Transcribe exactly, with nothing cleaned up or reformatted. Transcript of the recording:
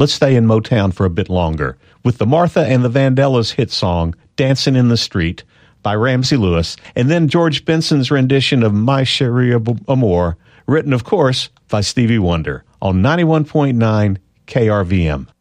let's stay in Motown for a bit longer with the Martha and the Vandellas hit song, Dancing in the Street, by Ramsey Lewis, and then George Benson's rendition of My Cherie Amour, written, of course, by Stevie Wonder, on ninety-one point nine K R V M.